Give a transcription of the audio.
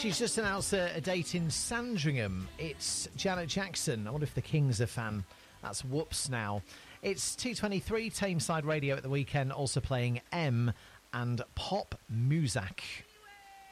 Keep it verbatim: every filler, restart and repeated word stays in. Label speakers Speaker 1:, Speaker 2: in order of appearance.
Speaker 1: She's just announced a, a date in Sandringham. It's Janet Jackson. I wonder if the King's a fan. That's Whoops now. It's two twenty-three, Tameside Radio at the weekend, also playing M and Pop Muzak.